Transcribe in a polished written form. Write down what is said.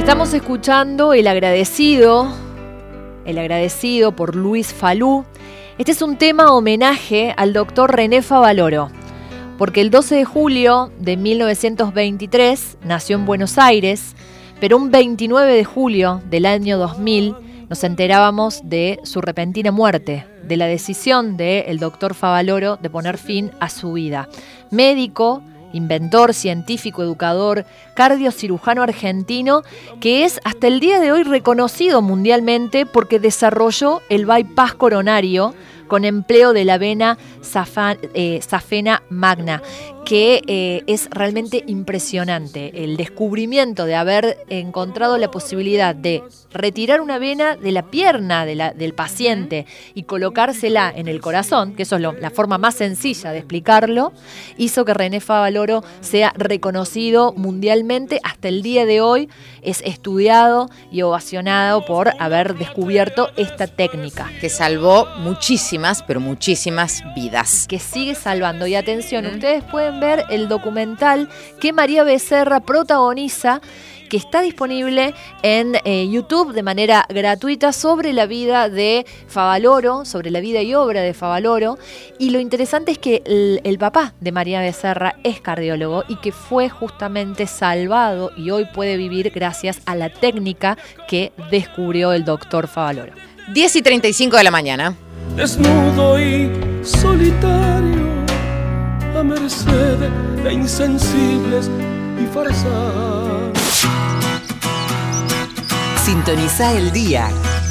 Estamos escuchando El Agradecido por Luis Falú. Este es un tema homenaje al doctor René Favaloro, porque el 12 de julio de 1923 nació en Buenos Aires, pero un 29 de julio del año 2000 nos enterábamos de su repentina muerte, de la decisión del doctor Favaloro de poner fin a su vida. Médico, inventor, científico, educador, cardiocirujano argentino, que es hasta el día de hoy reconocido mundialmente porque desarrolló el bypass coronario con empleo de la vena safena magna, que es realmente impresionante. El descubrimiento de haber encontrado la posibilidad de retirar una vena de la pierna del paciente y colocársela en el corazón, que eso es la forma más sencilla de explicarlo, hizo que René Favaloro sea reconocido mundialmente. Hasta el día de hoy es estudiado y ovacionado por haber descubierto esta técnica. Que salvó muchísimas, pero muchísimas vidas. Que sigue salvando. Y atención, ustedes pueden ver el documental que María Becerra protagoniza, que está disponible en YouTube de manera gratuita, sobre la vida de Favaloro, sobre la vida y obra de Favaloro. Y lo interesante es que el papá de María Becerra es cardiólogo y que fue justamente salvado y hoy puede vivir gracias a la técnica que descubrió el doctor Favaloro. 10:35 de la mañana. Desnudo y solitario, a merced de insensibles y farsantes. Sintoniza el día